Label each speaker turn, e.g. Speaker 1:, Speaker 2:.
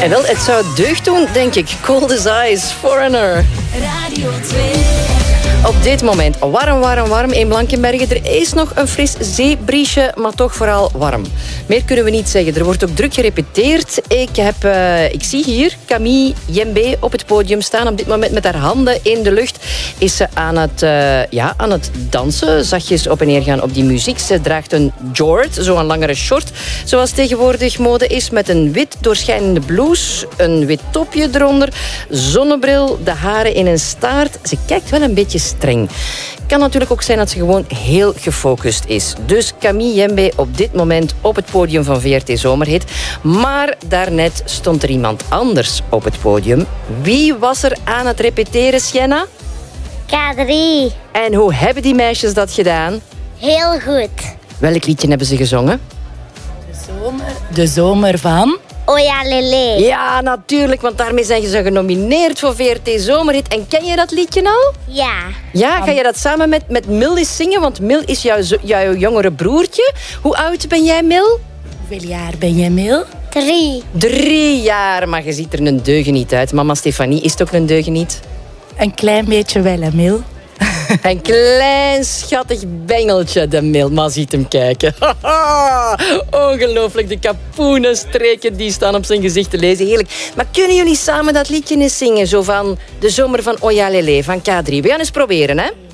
Speaker 1: En wel, het zou deugd doen, denk ik. Cold as Ice, Foreigner.
Speaker 2: Radio 2.
Speaker 1: Op dit moment warm in Blankenberge. Er is nog een fris zeebriesje, maar toch vooral warm. Meer kunnen we niet zeggen. Er wordt ook druk gerepeteerd. Ik zie hier Camille Jembe op het podium staan. Op dit moment met haar handen in de lucht is ze aan het dansen. Zachtjes op en neer gaan op die muziek. Ze draagt een jort, zo'n langere short, zoals tegenwoordig mode is, met een wit doorschijnende blouse, een wit topje eronder, zonnebril, de haren in een staart. Ze kijkt wel een beetje streng. Kan natuurlijk ook zijn dat ze gewoon heel gefocust is. Dus Camille Jembe op dit moment op het podium van VRT Zomerhit. Maar daarnet stond er iemand anders op het podium. Wie was er aan het repeteren, Sienna?
Speaker 3: K3.
Speaker 1: En hoe hebben die meisjes dat gedaan?
Speaker 3: Heel goed.
Speaker 1: Welk liedje hebben ze gezongen?
Speaker 4: De zomer van...
Speaker 3: Oh ja, Lele.
Speaker 1: Ja, natuurlijk, want daarmee zijn ze genomineerd voor VRT Zomerhit. En ken je dat liedje al?
Speaker 3: Ja.
Speaker 1: Ja, ga je dat samen met Mil eens zingen? Want Mil is jouw jongere broertje. Hoe oud ben jij, Mil?
Speaker 4: Hoeveel jaar ben jij, Mil?
Speaker 3: 3.
Speaker 1: 3 jaar, maar je ziet er een deugeniet uit. Mama Stefanie is toch een deugeniet?
Speaker 4: Een klein beetje wel, hè, Mil?
Speaker 1: Een klein schattig bengeltje, de Mil. Maar ziet hem kijken. Ongelooflijk, de kapoenenstreken die staan op zijn gezicht te lezen. Heerlijk. Maar kunnen jullie samen dat liedje eens zingen? Zo van de zomer van Oya Lele, van K3. We gaan eens proberen, hè?